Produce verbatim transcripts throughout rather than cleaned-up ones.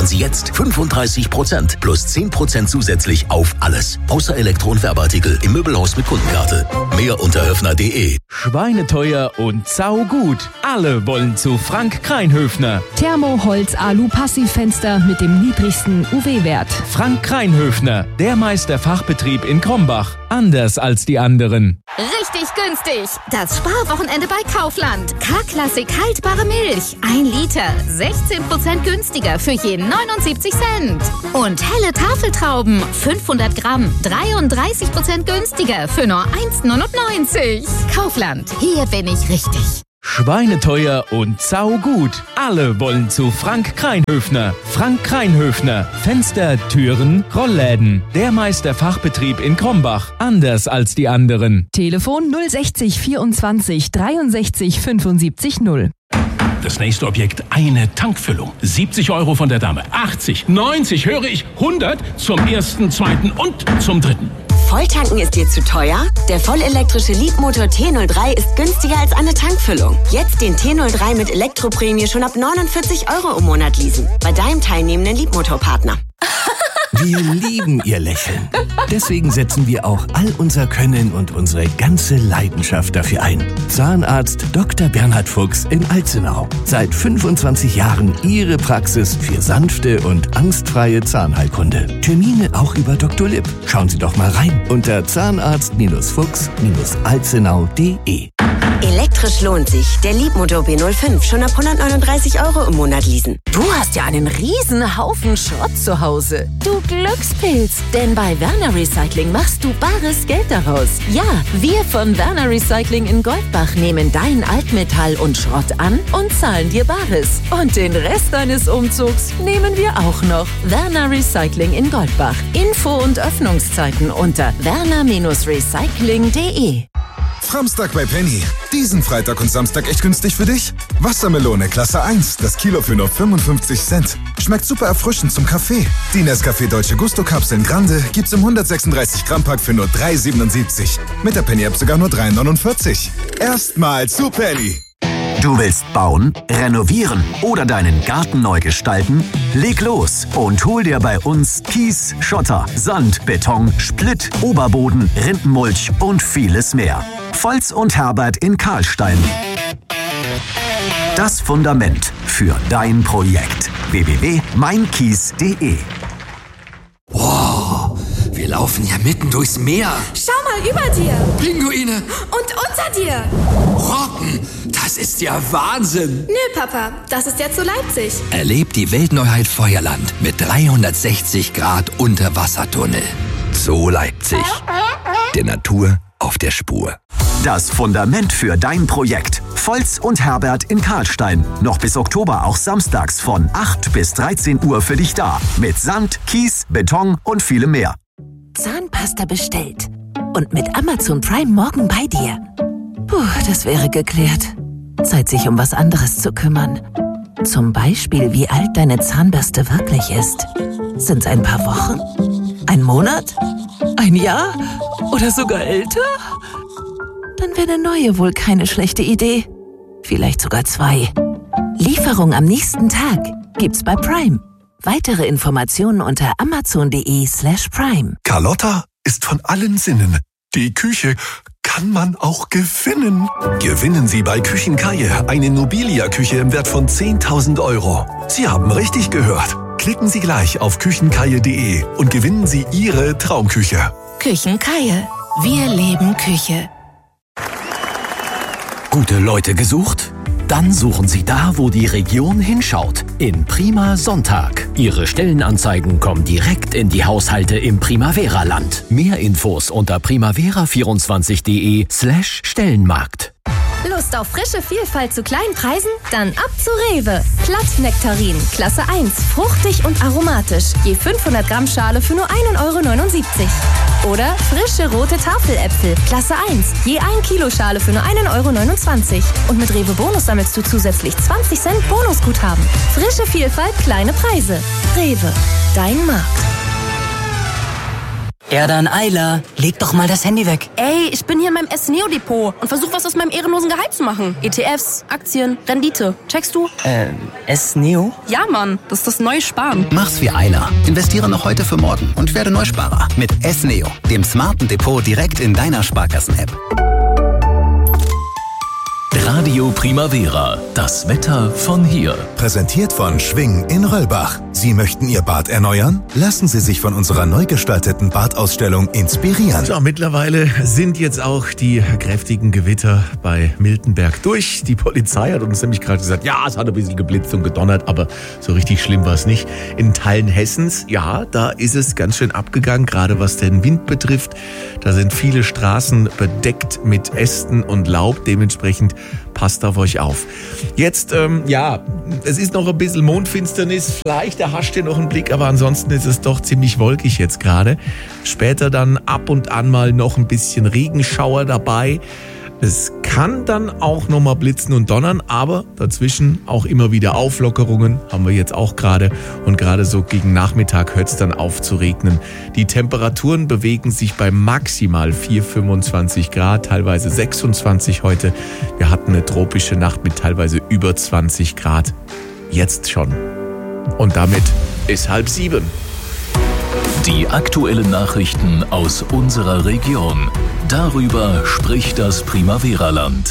sparen Sie jetzt fünfunddreißig Prozent plus zehn Prozent zusätzlich auf alles. Außer Elektro- und Werbeartikel im Möbelhaus mit Kundenkarte. Mehr unter höfner punkt de. Schweineteuer und saugut. Alle wollen zu Frank Kreinhöfner. Thermo-Holz-Alu-Passivfenster mit dem niedrigsten U V-Wert. Frank Kreinhöfner, der Meisterfachbetrieb in Krombach. Anders als die anderen. Richtig günstig. Das Sparwochenende bei Kaufland. K-Klassik haltbare Milch. Ein Liter. sechzehn Prozent günstiger für je neunundsiebzig Cent. Und helle Tafeltrauben. fünfhundert Gramm. dreiunddreißig Prozent günstiger für nur eins neunundneunzig. Kaufland. Hier bin ich richtig. Schweineteuer und saugut. Alle wollen zu Frank Kreinhöfner. Frank Kreinhöfner. Fenster, Türen, Rollläden. Der Meisterfachbetrieb in Krombach. Anders als die anderen. Telefon null sechzig vierundzwanzig dreiundsechzig fünfundsiebzig null. Das nächste Objekt, eine Tankfüllung. siebzig Euro von der Dame. achtzig, neunzig, höre ich, hundert zum ersten, zweiten und zum dritten. Volltanken ist dir zu teuer? Der vollelektrische Leapmotor T null drei ist günstiger als eine Tankfüllung. Jetzt den T null drei mit Elektroprämie schon ab neunundvierzig Euro im Monat leasen. Bei deinem teilnehmenden Leapmotor-Partner. Wir lieben Ihr Lächeln. Deswegen setzen wir auch all unser Können und unsere ganze Leidenschaft dafür ein. Zahnarzt Doktor Bernhard Fuchs in Alzenau. Seit fünfundzwanzig Jahren Ihre Praxis für sanfte und angstfreie Zahnheilkunde. Termine auch über Doktor Lipp. Schauen Sie doch mal rein unter zahnarzt Fuchs Alzenau punkt de. Elektrisch lohnt sich. Der Leapmotor B null fünf schon ab hundertneununddreißig Euro im Monat leasen. Du hast ja einen riesen Haufen Schrott zu Hause. Du Glückspilz. Denn bei Werner Recycling machst du bares Geld daraus. Ja, wir von Werner Recycling in Goldbach nehmen dein Altmetall und Schrott an und zahlen dir Bares. Und den Rest deines Umzugs nehmen wir auch noch. Werner Recycling in Goldbach. Info und Öffnungszeiten unter werner Recycling punkt de. Samstag bei Penny. Diesen Freitag und Samstag echt günstig für dich? Wassermelone Klasse eins, das Kilo für nur fünfundfünfzig Cent. Schmeckt super erfrischend zum Kaffee. Die Nescafé Dolce Gusto Kapseln Grande gibt's im hundertsechsunddreißig Gramm Pack für nur drei siebenundsiebzig. Mit der Penny App sogar nur drei neunundvierzig. Erstmal zu Penny. Du willst bauen, renovieren oder deinen Garten neu gestalten? Leg los und hol dir bei uns Kies, Schotter, Sand, Beton, Splitt, Oberboden, Rindenmulch und vieles mehr. Volz und Herbert in Karlstein. Das Fundament für dein Projekt. w w w punkt mein kies punkt de. Wow, wir laufen ja mitten durchs Meer. Schau mal über dir. Pinguine. Und unter dir. Robben, das ist ja Wahnsinn. Nö, Papa, das ist ja zu Leipzig. Erlebt die Weltneuheit Feuerland mit dreihundertsechzig Grad Unterwassertunnel. So Leipzig. Der Natur auf der Spur. Das Fundament für dein Projekt. Volz und Herbert in Karlstein. Noch bis Oktober auch samstags von acht bis dreizehn Uhr für dich da. Mit Sand, Kies, Beton und vielem mehr. Zahnpasta bestellt. Und mit Amazon Prime morgen bei dir. Puh, das wäre geklärt. Zeit, sich um was anderes zu kümmern. Zum Beispiel, wie alt deine Zahnbürste wirklich ist. Sind's ein paar Wochen? Ein Monat? Ein Jahr? Oder sogar älter? Dann wäre eine neue wohl keine schlechte Idee. Vielleicht sogar zwei. Lieferung am nächsten Tag gibt's bei Prime. Weitere Informationen unter amazon punkt de slash prime. Carlotta ist von allen Sinnen. Die Küche kann man auch gewinnen. Gewinnen Sie bei Küchenkaje eine Nobilia-Küche im Wert von zehntausend Euro. Sie haben richtig gehört. Klicken Sie gleich auf küchenkaje punkt de und gewinnen Sie Ihre Traumküche. Küchenkaje. Wir leben Küche. Gute Leute gesucht? Dann suchen Sie da, wo die Region hinschaut. In Prima Sonntag. Ihre Stellenanzeigen kommen direkt in die Haushalte im Primavera-Land. Mehr Infos unter primavera vierundzwanzig punkt de slash Stellenmarkt. Lust auf frische Vielfalt zu kleinen Preisen? Dann ab zu Rewe. Plattnektarin, Klasse eins, fruchtig und aromatisch. Je fünfhundert Gramm Schale für nur ein Euro neunundsiebzig. Oder frische rote Tafeläpfel, Klasse eins, je ein Kilo Schale für nur ein Euro neunundzwanzig. Und mit Rewe Bonus sammelst du zusätzlich zwanzig Cent Bonusguthaben. Frische Vielfalt, kleine Preise. Rewe, dein Markt. Ja, dann Eila, leg doch mal das Handy weg. Ey, ich bin hier in meinem S-Neo-Depot und versuche was aus meinem ehrenlosen Gehalt zu machen. E T Fs, Aktien, Rendite. Checkst du? Äh, S-Neo? Ja, Mann, das ist das neue Sparen. Mach's wie Eila. Investiere noch heute für morgen und werde Neusparer mit S-Neo, dem smarten Depot direkt in deiner Sparkassen-App. Radio Primavera, das Wetter von hier. Präsentiert von Schwing in Röllbach. Sie möchten Ihr Bad erneuern? Lassen Sie sich von unserer neu gestalteten Badausstellung inspirieren. So, mittlerweile sind jetzt auch die kräftigen Gewitter bei Miltenberg durch. Die Polizei hat uns nämlich gerade gesagt, ja, es hat ein bisschen geblitzt und gedonnert, aber so richtig schlimm war es nicht. In Teilen Hessens, ja, da ist es ganz schön abgegangen, gerade was den Wind betrifft. Da sind viele Straßen bedeckt mit Ästen und Laub, dementsprechend passt auf euch auf. Jetzt, ähm, ja, es ist noch ein bisschen Mondfinsternis, vielleicht erhascht ihr noch einen Blick, aber ansonsten ist es doch ziemlich wolkig jetzt gerade. Später dann ab und an mal noch ein bisschen Regenschauer dabei. Es kann dann auch nochmal blitzen und donnern, aber dazwischen auch immer wieder Auflockerungen, haben wir jetzt auch gerade. Und gerade so gegen Nachmittag hört es dann auf zu regnen. Die Temperaturen bewegen sich bei maximal vier, fünfundzwanzig Grad, teilweise sechsundzwanzig heute. Wir hatten eine tropische Nacht mit teilweise über zwanzig Grad. Jetzt schon. Und damit ist halb sieben. Die aktuellen Nachrichten aus unserer Region. Darüber spricht das Primavera-Land.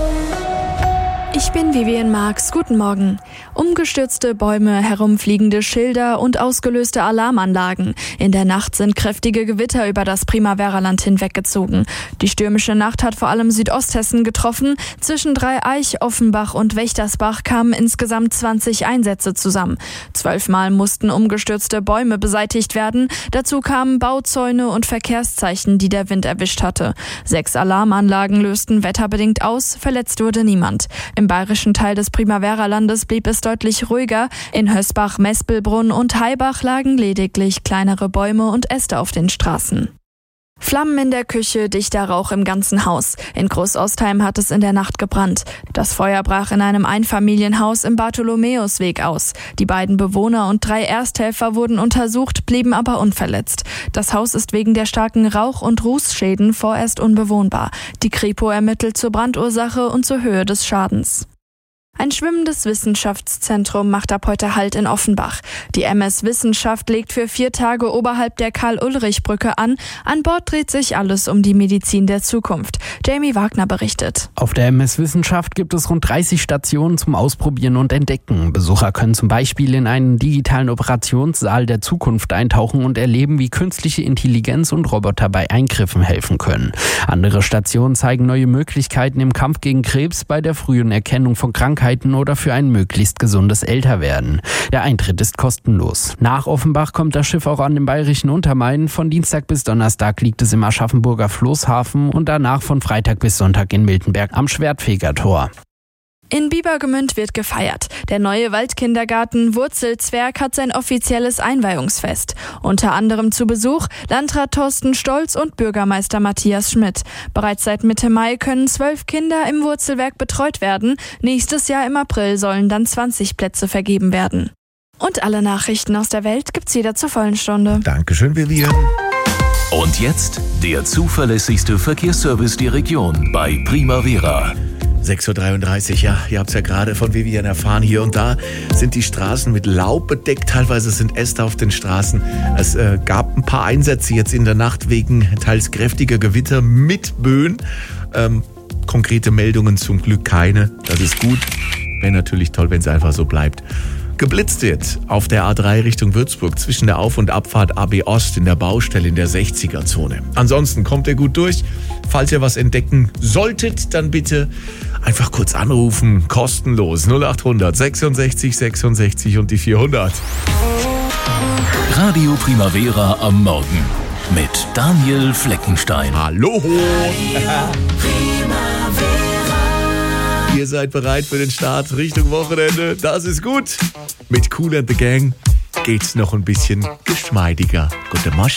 Ich bin Vivian Marx. Guten Morgen. Umgestürzte Bäume, herumfliegende Schilder und ausgelöste Alarmanlagen. In der Nacht sind kräftige Gewitter über das Primavera-Land hinweggezogen. Die stürmische Nacht hat vor allem Südosthessen getroffen. Zwischen Dreieich, Offenbach und Wächtersbach kamen insgesamt zwanzig Einsätze zusammen. Zwölfmal mussten umgestürzte Bäume beseitigt werden. Dazu kamen Bauzäune und Verkehrszeichen, die der Wind erwischt hatte. Sechs Alarmanlagen lösten wetterbedingt aus. Verletzt wurde niemand. Im bayerischen Teil des Primavera-Landes blieb es deutlich ruhiger. In Hösbach, Mespelbrunn und Haibach lagen lediglich kleinere Bäume und Äste auf den Straßen. Flammen in der Küche, dichter Rauch im ganzen Haus. In Großostheim hat es in der Nacht gebrannt. Das Feuer brach in einem Einfamilienhaus im Bartholomäusweg aus. Die beiden Bewohner und drei Ersthelfer wurden untersucht, blieben aber unverletzt. Das Haus ist wegen der starken Rauch- und Rußschäden vorerst unbewohnbar. Die Kripo ermittelt zur Brandursache und zur Höhe des Schadens. Ein schwimmendes Wissenschaftszentrum macht ab heute Halt in Offenbach. Die M S Wissenschaft legt für vier Tage oberhalb der Karl-Ulrich-Brücke an. An Bord dreht sich alles um die Medizin der Zukunft. Jamie Wagner berichtet. Auf der M S Wissenschaft gibt es rund dreißig Stationen zum Ausprobieren und Entdecken. Besucher können zum Beispiel in einen digitalen Operationssaal der Zukunft eintauchen und erleben, wie künstliche Intelligenz und Roboter bei Eingriffen helfen können. Andere Stationen zeigen neue Möglichkeiten im Kampf gegen Krebs, bei der frühen Erkennung von Krankheiten oder für ein möglichst gesundes Älterwerden. Der Eintritt ist kostenlos. Nach Offenbach kommt das Schiff auch an den bayerischen Untermain. Von Dienstag bis Donnerstag liegt es im Aschaffenburger Floßhafen und danach von Freitag bis Sonntag in Miltenberg am Schwertfegertor. In Biebergemünd wird gefeiert. Der neue Waldkindergarten Wurzelzwerg hat sein offizielles Einweihungsfest. Unter anderem zu Besuch Landrat Thorsten Stolz und Bürgermeister Matthias Schmidt. Bereits seit Mitte Mai können zwölf Kinder im Wurzelwerk betreut werden. Nächstes Jahr im April sollen dann zwanzig Plätze vergeben werden. Und alle Nachrichten aus der Welt gibt's wieder zur vollen Stunde. Dankeschön, Vivian. Und jetzt der zuverlässigste Verkehrsservice der Region bei Primavera. sechs Uhr dreiunddreißig, ja, ihr habt es ja gerade von Vivian erfahren. Hier und da sind die Straßen mit Laub bedeckt, teilweise sind Äste auf den Straßen. Es äh, gab ein paar Einsätze jetzt in der Nacht wegen teils kräftiger Gewitter mit Böen. Ähm, konkrete Meldungen zum Glück keine, das ist gut. Wäre natürlich toll, wenn es einfach so bleibt. Geblitzt wird auf der A drei Richtung Würzburg zwischen der Auf- und Abfahrt A B Ost in der Baustelle in der sechziger-Zone. Ansonsten kommt ihr gut durch. Falls ihr was entdecken solltet, dann bitte einfach kurz anrufen. Kostenlos null achthundert sechsundsechzig sechsundsechzig und die vierhundert. Radio Primavera am Morgen mit Daniel Fleckenstein. Hallo! Ihr seid bereit für den Start Richtung Wochenende. Das ist gut. Mit Kool and the Gang geht's noch ein bisschen geschmeidiger. Gute Mosch.